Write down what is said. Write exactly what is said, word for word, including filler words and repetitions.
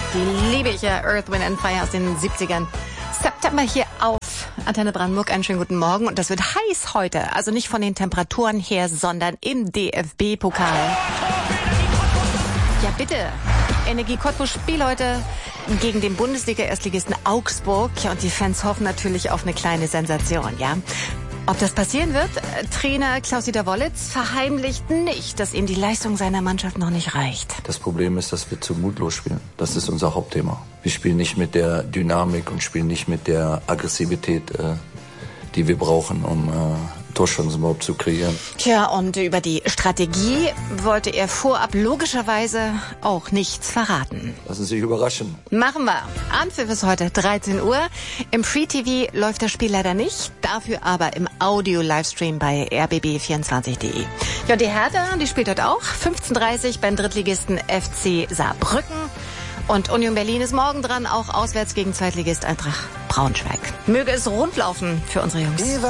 Die liebe ich ja, Earth, Wind and Fire aus den siebzigern. September hier auf Antenne Brandenburg. Einen schönen guten Morgen. Und das wird heiß heute. Also nicht von den Temperaturen her, sondern im D F B-Pokal. Ja, bitte. Energie Cottbus spielt heute gegen den Bundesliga-Erstligisten Augsburg. Ja, und die Fans hoffen natürlich auf eine kleine Sensation, ja. Ob das passieren wird? Trainer Klaus-Dieter Wollitz verheimlicht nicht, dass ihm die Leistung seiner Mannschaft noch nicht reicht. Das Problem ist, dass wir zu mutlos spielen. Das ist unser Hauptthema. Wir spielen nicht mit der Dynamik und spielen nicht mit der Aggressivität, äh, die wir brauchen, um äh, Torchancen überhaupt zu kreieren. Tja, und über die Strategie wollte er vorab logischerweise auch nichts verraten. Lassen Sie sich überraschen. Machen wir. Anpfiff ist heute dreizehn Uhr. Im Free-T V läuft das Spiel leider nicht, dafür aber im Audio-Livestream bei r b b vierundzwanzig punkt de. Ja, die Hertha, die spielt heute auch. fünfzehn Uhr dreißig beim Drittligisten F C Saarbrücken. Und Union Berlin ist morgen dran, auch auswärts gegen Zweitligist Eintracht Braunschweig. Möge es rund laufen für unsere Jungs.